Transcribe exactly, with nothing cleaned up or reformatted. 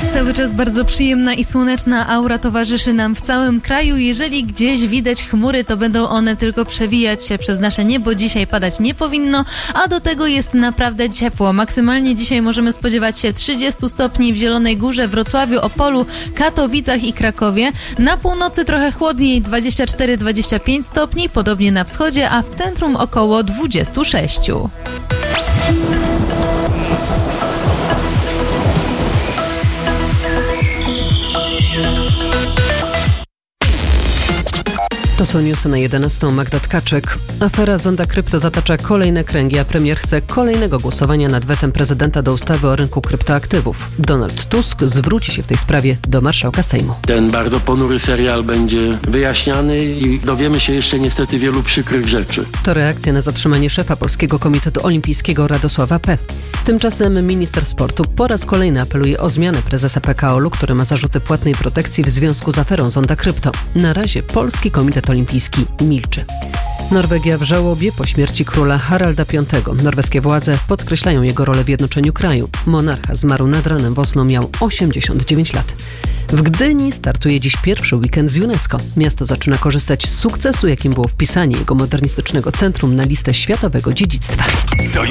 Cały czas bardzo przyjemna i słoneczna aura towarzyszy nam w całym kraju. Jeżeli gdzieś widać chmury, to będą one tylko przewijać się przez nasze niebo. Dzisiaj padać nie powinno, a do tego jest naprawdę ciepło. Maksymalnie dzisiaj możemy spodziewać się trzydziestu stopni w Zielonej Górze, Wrocławiu, Opolu, Katowicach i Krakowie. Na północy trochę chłodniej, dwadzieścia cztery do dwudziestu pięciu stopni, podobnie na wschodzie, a w centrum około dwudziestu sześciu. To są newsy na jedenastą. Magda Tkaczyk. Afera Zonda Krypto zatacza kolejne kręgi, a premier chce kolejnego głosowania nad wetem prezydenta do ustawy o rynku kryptoaktywów. Donald Tusk zwróci się w tej sprawie do marszałka Sejmu. Ten bardzo ponury serial będzie wyjaśniany i dowiemy się jeszcze niestety wielu przykrych rzeczy. To reakcja na zatrzymanie szefa Polskiego Komitetu Olimpijskiego Radosława P. Tymczasem minister sportu po raz kolejny apeluje o zmianę prezesa P K O L-u, który ma zarzuty płatnej protekcji w związku z aferą Zonda Krypto. Na razie Polski Komitet Olimpijski milczy. Norwegia w żałobie po śmierci króla Haralda Piątego. Norweskie władze podkreślają jego rolę w jednoczeniu kraju. Monarcha zmarł nad ranem w Oslo, miał osiemdziesiąt dziewięć lat. W Gdyni startuje dziś pierwszy weekend z UNESCO. Miasto zaczyna korzystać z sukcesu, jakim było wpisanie jego modernistycznego centrum na listę światowego dziedzictwa.